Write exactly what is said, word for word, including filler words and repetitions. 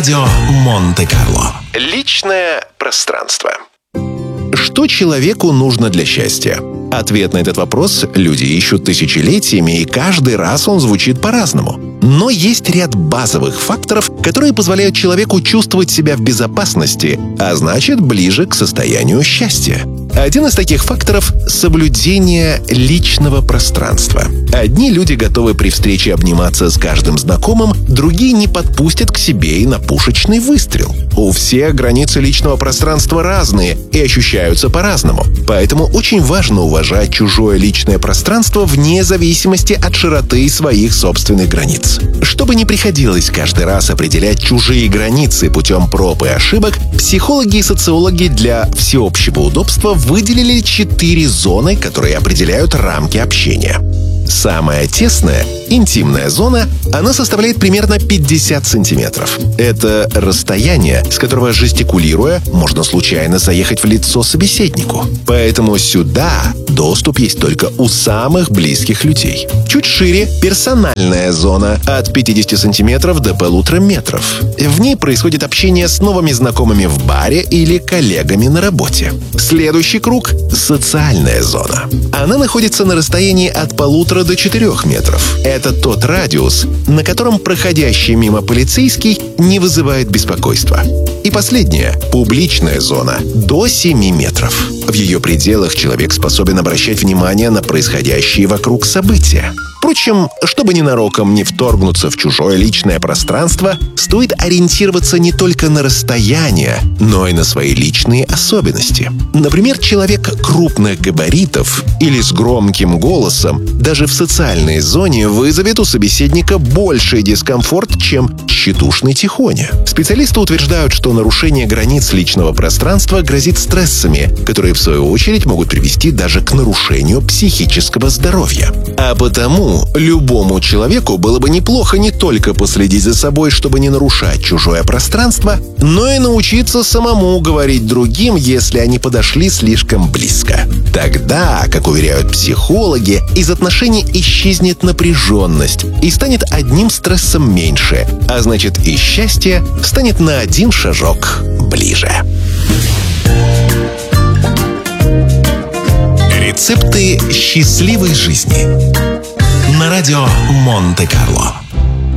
радио Монте-Карло. Личное пространство. Что человеку нужно для счастья? Ответ на этот вопрос люди ищут тысячелетиями, и каждый раз он звучит по-разному. Но есть ряд базовых факторов, которые позволяют человеку чувствовать себя в безопасности, а значит, ближе к состоянию счастья. Один из таких факторов — соблюдение личного пространства. Одни люди готовы при встрече обниматься с каждым знакомым, другие не подпустят к себе и на пушечный выстрел. У всех границы личного пространства разные и ощущаются по-разному. Поэтому очень важно уважать чужое личное пространство вне зависимости от широты своих собственных границ. Чтобы не приходилось каждый раз определять чужие границы путем проб и ошибок, психологи и социологи для всеобщего удобства выделили четыре зоны, которые определяют рамки общения. Самая тесная, интимная зона, она составляет примерно пятьдесят сантиметров. Это расстояние, с которого, жестикулируя, можно случайно заехать в лицо собеседнику. Поэтому сюда доступ есть только у самых близких людей. Чуть шире — персональная зона, от пятидесяти сантиметров до полутора метров. В ней происходит общение с новыми знакомыми в баре или коллегами на работе. Следующий круг — социальная зона. Она находится на расстоянии от полутора до четырех метров. Это тот радиус, на котором проходящий мимо полицейский не вызывает беспокойства. И последняя — публичная зона, до семи метров. В ее пределах человек способен обращать внимание на происходящие вокруг события. Впрочем, чтобы ненароком не вторгнуться в чужое личное пространство, стоит ориентироваться не только на расстояние, но и на свои личные особенности. Например, человек крупных габаритов или с громким голосом даже в социальной зоне вызовет у собеседника больший дискомфорт, чем тщедушный тихоня. Специалисты утверждают, что нарушение границ личного пространства грозит стрессами, которые в свою очередь могут привести даже к нарушению психического здоровья. А потому любому человеку было бы неплохо не только последить за собой, чтобы не нарушать чужое пространство, но и научиться самому говорить другим, если они подошли слишком близко. Тогда, как уверяют психологи, из отношений исчезнет напряженность и станет одним стрессом меньше, а значит, и счастье станет на один шажок ближе. Рецепты счастливой жизни на радио Монте-Карло.